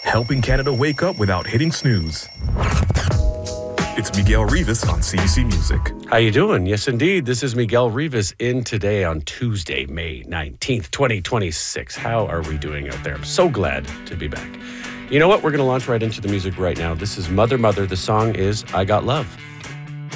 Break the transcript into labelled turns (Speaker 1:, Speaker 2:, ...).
Speaker 1: helping Canada wake up without hitting snooze. It's Miguel Rivas on CBC Music.
Speaker 2: How you doing? Yes, indeed. This is Miguel Rivas in today on Tuesday, May 19th, 2026. How are we doing out there? I'm so glad to be back. You know what? We're going to launch right into the music right now. This is Mother Mother. The song is I Got Love.